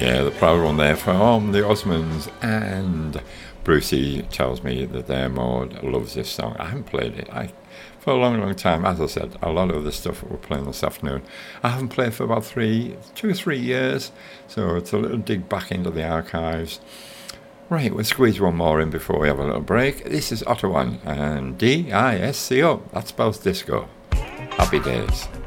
Yeah, the proud one there from the Osmonds, and Brucey tells me that their Maud loves this song. I haven't played it for a long, long time. As I said, a lot of the stuff that we're playing this afternoon, I haven't played for about 2 or 3 years, so it's a little dig back into the archives. Right, we'll squeeze one more in before we have a little break. This is Ottawan and DISCO. That spells disco. Happy days.